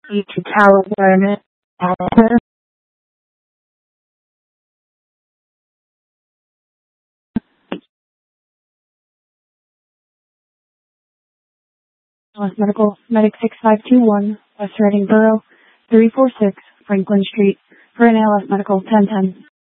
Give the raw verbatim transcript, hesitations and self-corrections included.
Future Tower Environment. Alice Medical, Medic six five two one, West Reading Borough, three four six, Franklin Street, for an A L S Medical ten ten.